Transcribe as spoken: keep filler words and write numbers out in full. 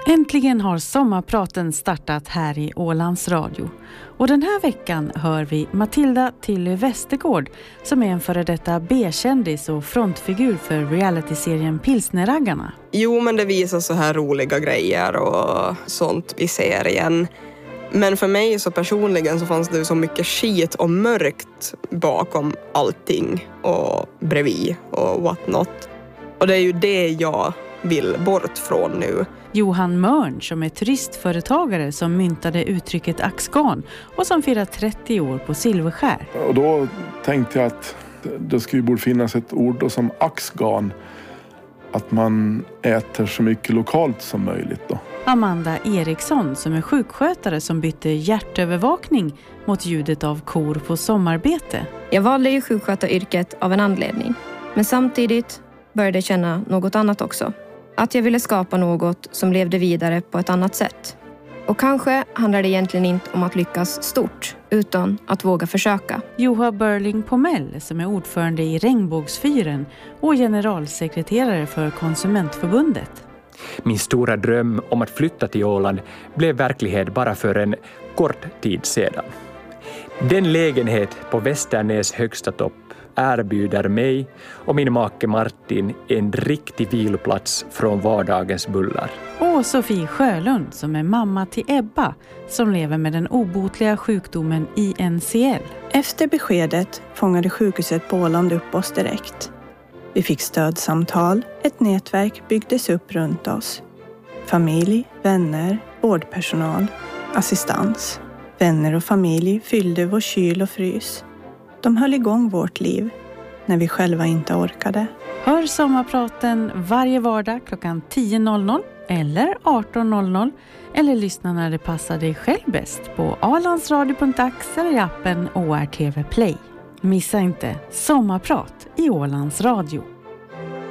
Äntligen har sommarpraten startat här i Ålands Radio. Och den här veckan hör vi Matilda Tilly Westergård som är en före detta B-kändis och frontfigur för realityserien Pilsnerraggarna. Jo, men det visar så här roliga grejer och sånt i serien. Men för mig så personligen så fanns det så mycket skit och mörkt bakom allting och bredvid och what not. Och det är ju det jag vill bort från nu. Johan Mörn som är turistföretagare som myntade uttrycket axgarn och som firar trettio år på Silverskär. Och då tänkte jag att det skulle borde finnas ett ord då som axgarn. Att man äter så mycket lokalt som möjligt då. Amanda Eriksson som är sjukskötare som bytte hjärtövervakning mot ljudet av kor på sommarbete. Jag valde ju sjukskötaryrket av en anledning. Men samtidigt började jag känna något annat också. Att jag ville skapa något som levde vidare på ett annat sätt. Och kanske handlar det egentligen inte om att lyckas stort, utan att våga försöka. Joha Berling Pomell som är ordförande i Regnbågsfyren och generalsekreterare för Konsumentförbundet. Min stora dröm om att flytta till Åland blev verklighet bara för en kort tid sedan. Den lägenhet på Västernäs högsta topp erbjuder mig och min make Martin en riktig viloplats från vardagens bullar. Och Sofie Sjölund som är mamma till Ebba som lever med den obotliga sjukdomen I N C L. Efter beskedet fångade sjukhuset på Åland upp oss direkt. Vi fick stödsamtal, ett nätverk byggdes upp runt oss. Familj, vänner, vårdpersonal, assistans. Vänner och familj fyllde vår kyl och frys. De höll igång vårt liv när vi själva inte orkade. Hör sommarpraten varje vardag klockan tio eller arton eller lyssna när det passar dig själv bäst på alandsradio punkt ax eller i appen O R T V Play. Missa inte sommarprat i Ålands Radio.